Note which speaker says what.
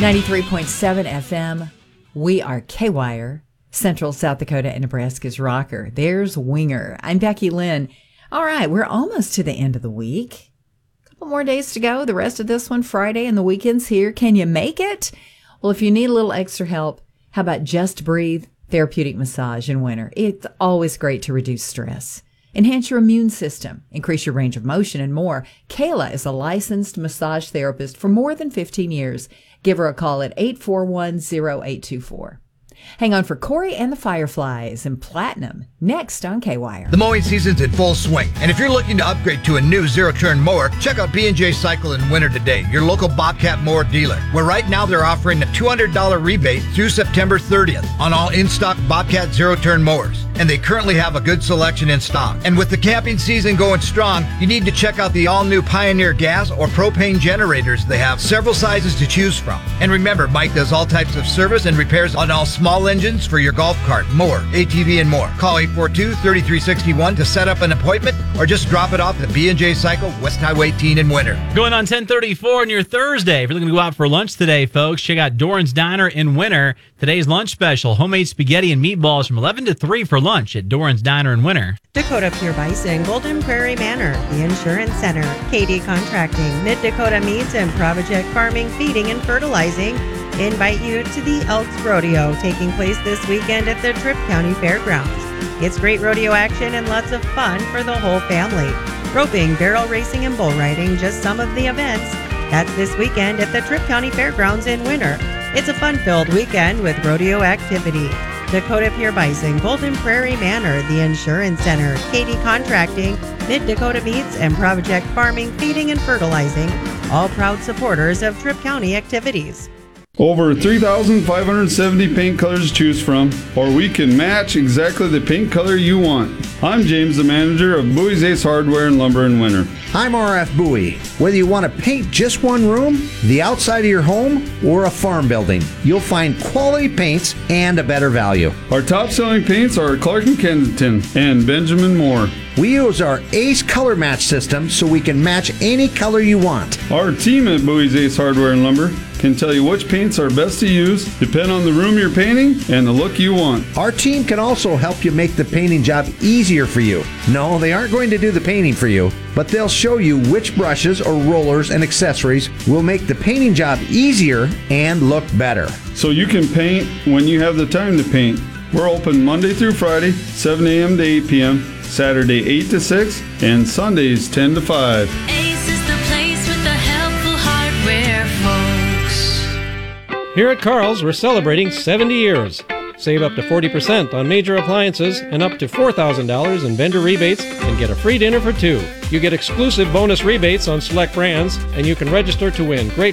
Speaker 1: 93.7 FM. We are K-Wire, Central South Dakota and Nebraska's rocker. There's Winger. I'm Becky Lynn. All right, we're almost to the end of the week. A couple more days to go. The rest of this one, Friday, and the weekend's here. Can you make it? Well, if you need a little extra help, how about Just Breathe Therapeutic Massage in winter? It's always great to reduce stress, enhance your immune system, increase your range of motion, and more. Kayla is a licensed massage therapist for more than 15 years. Give her a call at 841-0824. Hang on for Corey and the Fireflies and Platinum next on K-Wire.
Speaker 2: The mowing season's in full swing, and if you're looking to upgrade to a new zero-turn mower, check out B&J Cycle in winter today, your local Bobcat mower dealer, where right now they're offering a $200 rebate through September 30th on all in-stock Bobcat zero-turn mowers, and they currently have a good selection in stock. And with the camping season going strong, you need to check out the all-new Pioneer gas or propane generators. They have several sizes to choose from. And remember, Mike does all types of service and repairs on all small engines for your golf cart, mower, ATV, and more. Call 842-3361 to set up an appointment or just drop it off at B&J Cycle, West Highway 18 in winter.
Speaker 3: Going on 10:34 on your Thursday. If you're looking to go out for lunch today, folks, check out Doran's Diner in winter. Today's lunch special, homemade spaghetti and meatballs from 11 to 3 for lunch at Doran's Diner in winter.
Speaker 4: Dakota Pure Bison, Golden Prairie Manor, the Insurance Center, KD Contracting, Mid-Dakota Meats and Project Farming, Feeding and Fertilizing invite you to the Elks Rodeo taking place this weekend at the Tripp County Fairgrounds. It's great rodeo action and lots of fun for the whole family. Roping, barrel racing, and bull riding, just some of the events. That's this weekend at the Tripp County Fairgrounds in winter. It's a fun-filled weekend with rodeo activity. Dakota Pure Bison, Golden Prairie Manor, the Insurance Center, KD Contracting, Mid-Dakota Meats and Project Farming, Feeding and Fertilizing, all proud supporters of Tripp County activities.
Speaker 5: Over 3,570 paint colors to choose from, or we can match exactly the paint color you want. I'm James, the manager of Bowie's Ace Hardware and Lumber in winter.
Speaker 6: I'm RF Bowie. Whether you want to paint just one room, the outside of your home, or a farm building, you'll find quality paints and a better value.
Speaker 5: Our top-selling paints are Clark & Kensington and Benjamin Moore.
Speaker 6: We use our Ace color match system so we can match any color you want.
Speaker 5: Our team at Bowie's Ace Hardware and Lumber can tell you which paints are best to use, depend on the room you're painting and the look you want.
Speaker 6: Our team can also help you make the painting job easier for you. No, they aren't going to do the painting for you, but they'll show you which brushes or rollers and accessories will make the painting job easier and look better.
Speaker 5: So you can paint when you have the time to paint. We're open Monday through Friday, 7 a.m. to 8 p.m., Saturday 8 to 6, and Sundays 10 to 5.
Speaker 7: Ace is the place with the helpful hardware, folks.
Speaker 8: Here at Carl's, we're celebrating 70 years. Save up to 40% on major appliances and up to $4,000 in vendor rebates and get a free dinner for two. You get exclusive bonus rebates on select brands, and you can register to win great